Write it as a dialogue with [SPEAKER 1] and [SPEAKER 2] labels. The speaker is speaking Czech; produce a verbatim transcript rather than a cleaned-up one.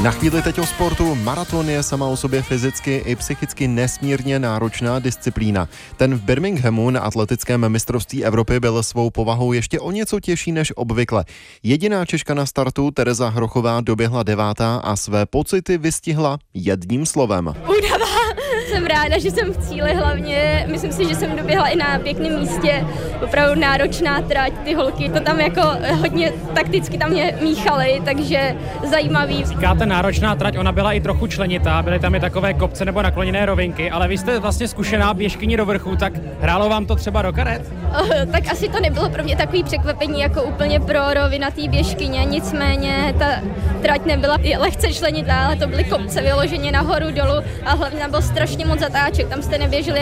[SPEAKER 1] Na chvíli teď o sportu. Maraton je sama o sobě fyzicky i psychicky nesmírně náročná disciplína. Ten v Birminghamu na atletickém mistrovství Evropy byl svou povahou ještě o něco těžší než obvykle. Jediná Češka na startu, Tereza Hrochová, doběhla devátá a své pocity vystihla jedním slovem.
[SPEAKER 2] Únava. Jsem ráda, že jsem v cíli hlavně. Myslím si, že jsem doběhla i na pěkném místě. Opravdu náročná trať, ty holky to tam jako hodně takticky tam mě míchaly, takže zajímavý.
[SPEAKER 3] Říkáte náročná trať, ona byla i trochu členitá, byly tam i takové kopce nebo nakloněné rovinky, ale vy jste vlastně zkušená běžkyní do vrchu, tak hrálo vám to třeba do karet?
[SPEAKER 2] Oh, tak asi to nebylo pro mě takový překvapení jako úplně pro rovinatý běžkyně, nicméně ta trať nebyla lehce členitá, ale to byly kopce vyloženě nahoru dolů a hlavně tam byl strašně moc zatáček, tam jste neběželi